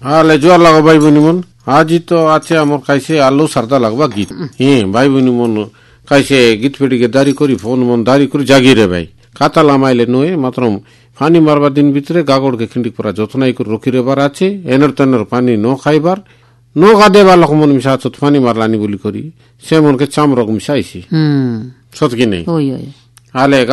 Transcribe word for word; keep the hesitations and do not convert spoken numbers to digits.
হালে জোয়ার লাগো ভাই বোনি মন আজি তো আছে আমার কাছে আলু সারদা লাগবা গীত হ্যাঁ ভাই বোনি মন কাইছে গীত পেটিকে দাঁড়ি করি ফোন মন দাঁড়ি করি জাগিয়ে রে ভাই কাতা লামাইলে নয় মাত্র পানি মারবার দিন ভিতরে গাগড়কে খিন্ডি করা যত্নাই করে রকি রেবার আছে এনর তেনর পানি ন খাইবার ন গাদেবার লোক মন মিশা চত পানি মারলানি বলি করি সে মনকে চামরক মিশাইছি সত কি নেই আলে